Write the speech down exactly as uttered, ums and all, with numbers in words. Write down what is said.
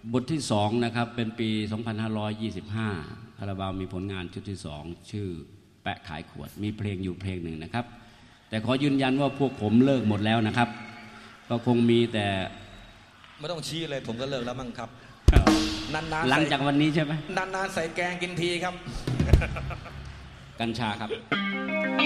บทที่สองนะครับเป็นปีสองพันห้าร้อยยี่สิบห้าคาราบาวมีผลงานชุดที่สองชื่อแปะขายขวดมีเพลงอยู่เพลงหนึ่งนะครับแต่ขอยืนยันว่าพวกผมเลิกหมดแล้วนะครับก็คงมีแต่ไม่ต้องชี้เลยผมก็เลิกแล้วมั้งครับนานๆหลังจากวันนี้ใช่ไหมนานๆใส่แกงกินทีครับกัญชาครับ